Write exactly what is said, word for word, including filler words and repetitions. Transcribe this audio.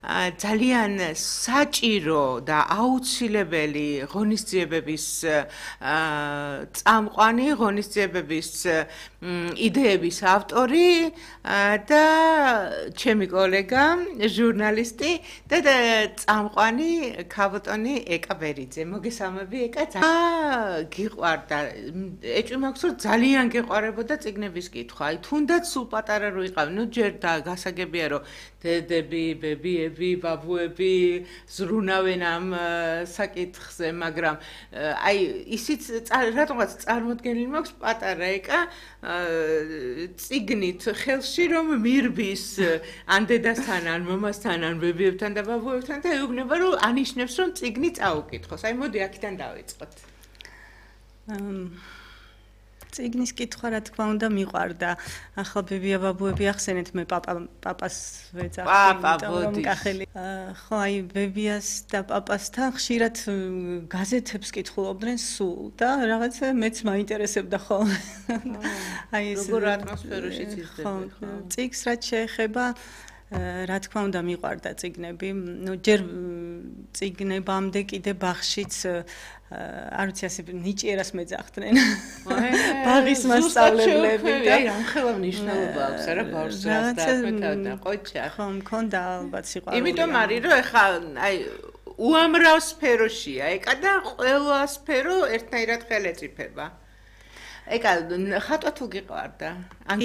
ძალიან საჭირო და აუცილებელი ღონისძიებების წამყვანი, ღონისძიებების იდეების ავტორი და ჩემი კოლეგა, ჟურნალისტი და წამყვანი ქავოტონი ეკა ბერიძე. მოგესალმები ეკა. გიყვარდა. ეჭვი მაქვს რომ ძალიან გეყვარებოდა წიგნების კითხვა. აი თუნდაც სულ პატარა რო იყავ, ნუ ჯერ და გასაგებია რომ დედები, ბებიები, ბაბუები ზრუნავენ ამ საკითხზე, მაგრამ აი ისიც რატომღაც წარმოდგენილი მაქვს პატარა ეკა წიგნით ხელში რომ მირბის ან დედასთან, ან მომასთან, ან ბებიებთან და ბაბუებთან და ეუბნება რომ ანიშნებს რომ წიგნი წაუკითხოს. აი მოდი აქედან დავიწყოთ. წიგნის კითხვა რა თქმა უნდა მიყვარდა. ახლა ბებია ბაბუები ახსენეთ მე პაპა პაპას ვეძახი, იმიტომ რომ კახელი. ხო, აი ბებიას და პაპასთან ხშირად გაზეთებს კითხულობდნენ სულ და რაღაცა მეც მაინტერესებდა ხოლმე. აი ეს როგორ ატმოსფეროში ცისდება ხო? წიგნს რაც შეეხება რა თქმა უნდა მიყვარდა წიგნები. ნუ ჯერ წიგნებამდე კიდე ბაღშიც არ ვიცი ასე ნიჭიერას მეძახდნენ. ბაღის მასწავლებლები და აი ამხელა მნიშვნელობა აქვს არა ბავშვს რას დააკვეთა ყოჩა. ხო, მქონდა ალბათ სიყვარული. იმიტომ არის რომ ეხა აი უამრავ სფეროშია ეკა და ყველა სფერო ერთნაირად ხელეწიფება. ეკა ხატვა თუ გიყვარდა?